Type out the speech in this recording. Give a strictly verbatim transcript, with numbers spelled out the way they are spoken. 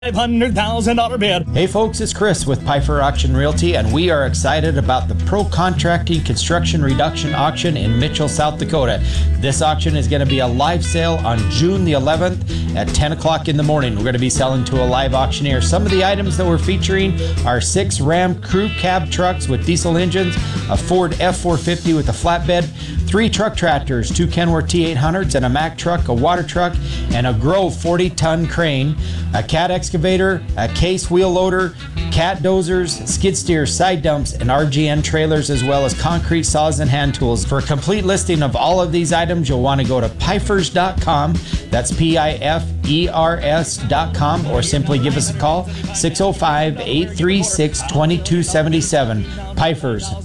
five hundred thousand dollars bid. Hey folks, it's Chris with Piper Auction Realty, and we are excited about the Pro Contracting Construction Reduction Auction in Mitchell, South Dakota. This auction is going to be a live sale on June the eleventh at ten o'clock in the morning. We're going to be selling to a live auctioneer. Some of the items that we're featuring are six Ram crew cab trucks with diesel engines, a Ford F four fifty with a flatbed, three truck tractors, two Kenworth T eight hundreds, and a Mack truck, a water truck, and a Grove forty ton crane, a Cat excavator, a Case wheel loader, Cat dozers, skid steers, side dumps, and R G N trailers, as well as concrete saws and hand tools. For a complete listing of all of these items, you'll want to go to pifers dot com. That's P I F E R S dot com, or simply give us a call, six oh five, eight three six, two two seven seven. Pifers,